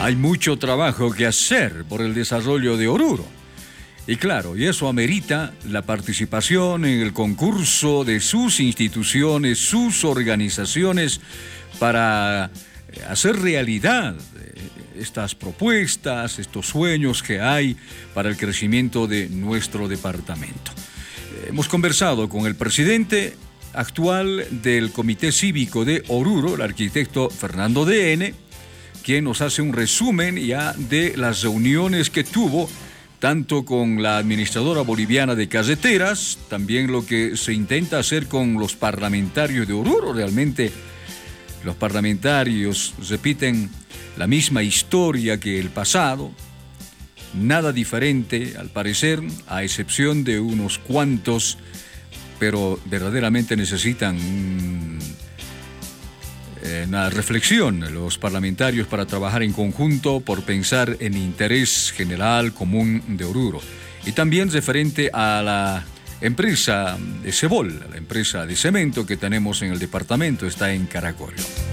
Hay mucho trabajo que hacer por el desarrollo de Oruro. Y claro, y eso amerita la participación en el concurso de sus instituciones, sus organizaciones, para hacer realidad estas propuestas, estos sueños que hay para el crecimiento de nuestro departamento. Hemos conversado con el presidente actual del Comité Cívico de Oruro, el arquitecto Fernando D.N., quien nos hace un resumen ya de las reuniones que tuvo, tanto con la administradora boliviana de carreteras, también lo que se intenta hacer con los parlamentarios de Oruro. Realmente los parlamentarios repiten la misma historia que el pasado, nada diferente al parecer, a excepción de unos cuantos, pero verdaderamente necesitan una reflexión los parlamentarios para trabajar en conjunto por pensar en interés general común de Oruro. Y también referente a la empresa de Cebol, la empresa de cemento que tenemos en el departamento, está en Caracollo.